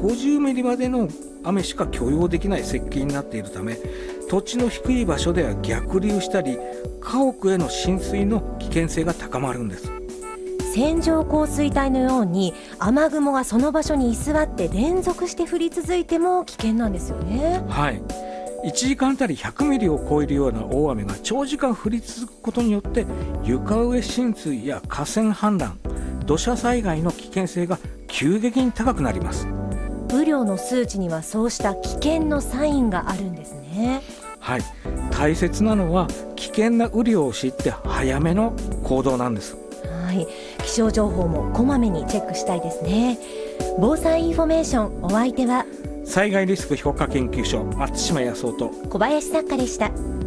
50ミリまでの雨しか許容できない設計になっているため、土地の低い場所では逆流したり家屋への浸水の危険性が高まるんです。 線状降水帯のように雨雲がその場所に居座って連続して降り続いても危険なんですよね。 はい、1時間あたり100ミリを超えるような大雨が長時間降り続くことによって床上浸水や河川氾濫、土砂災害の危険性が急激に高くなります。 雨量の数値にはそうした危険のサインがあるんですね。 はい、大切なのは危険な雨量を知って早めの行動なんです。 はい、気象情報もこまめにチェックしたいですね。防災インフォメーション、お相手は災害リスク評価研究所松島康夫と小林作家でした。